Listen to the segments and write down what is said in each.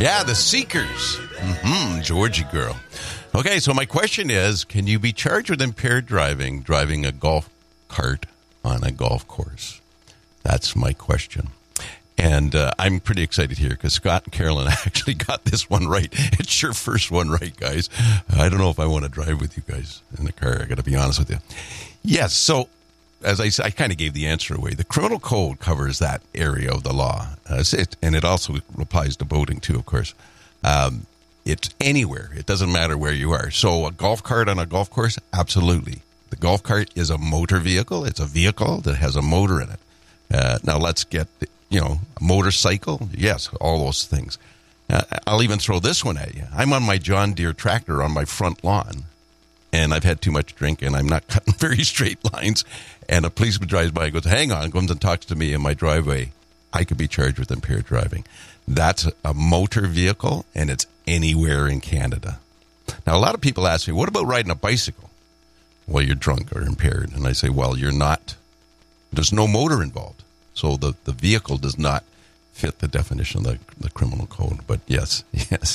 Yeah, the Seekers. Georgie girl. Okay, so my question is, can you be charged with impaired driving a golf cart on a golf course? That's my question. And I'm pretty excited here because Scott and Carolyn actually got this one right. It's your first one right, guys. I don't know if I want to drive with you guys in the car. I got to be honest with you. Yes, so as I kind of gave the answer away. The criminal code covers that area of the law. And it also applies to boating too, of course. It's anywhere. It doesn't matter where you are. So a golf cart on a golf course, absolutely. The golf cart is a motor vehicle. It's a vehicle that has a motor in it. Now let's get, a motorcycle. Yes, all those things. I'll even throw this one at you. I'm on my John Deere tractor on my front lawn, and I've had too much drink, and I'm not cutting very straight lines. And a policeman drives by and goes, hang on, comes and talks to me in my driveway. I could be charged with impaired driving. That's a motor vehicle, and it's anywhere in Canada. Now, a lot of people ask me, what about riding a bicycle? Well, you're drunk or impaired. And I say, well, you're not. There's no motor involved. So the vehicle does not fit the definition of the criminal code. But yes.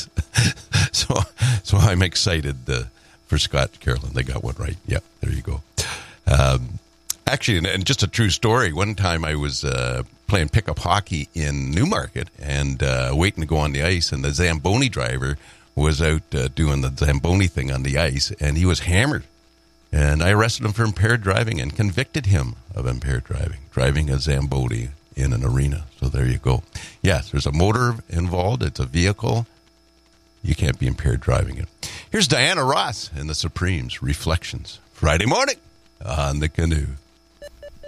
So I'm excited for Scott and Carolyn. They got one right. Yep, there you go. Actually, and just a true story, one time I was playing pickup hockey in Newmarket and waiting to go on the ice, and the Zamboni driver was out doing the Zamboni thing on the ice, and he was hammered. And I arrested him for impaired driving and convicted him of impaired driving a Zamboni in an arena. So there you go. Yes, there's a motor involved. It's a vehicle. You can't be impaired driving it. Here's Diana Ross and the Supremes, Reflections, Friday morning on the Canoe.